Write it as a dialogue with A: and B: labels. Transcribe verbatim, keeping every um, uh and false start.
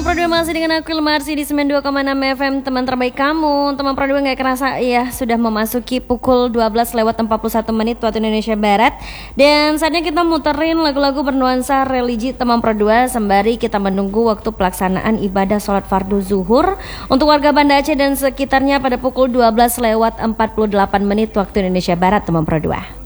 A: Teman Pro dua masih dengan aku Ilmarsi di sembilan puluh dua koma enam F M, teman terbaik kamu. Teman Pro dua gak kerasa ya sudah memasuki pukul dua belas lewat empat puluh satu menit waktu Indonesia Barat. Dan saatnya kita muterin lagu-lagu bernuansa religi teman Pro dua sembari kita menunggu waktu pelaksanaan ibadah sholat fardu zuhur untuk warga Banda Aceh dan sekitarnya pada pukul dua belas lewat empat puluh delapan menit waktu Indonesia Barat teman Pro dua.